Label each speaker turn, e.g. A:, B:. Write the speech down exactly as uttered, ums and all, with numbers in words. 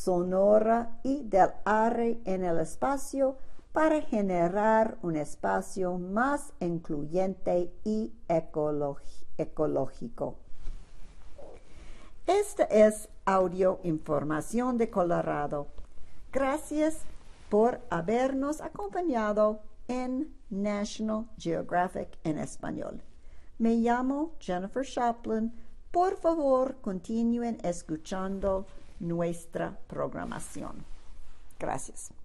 A: sonora y del aire en el espacio para generar un espacio más incluyente y ecológico. Esta es Audio Información de Colorado. Gracias por habernos acompañado en National Geographic en español. Me llamo Jennifer Shopland. Por favor, continúen escuchando nuestra programación. Gracias.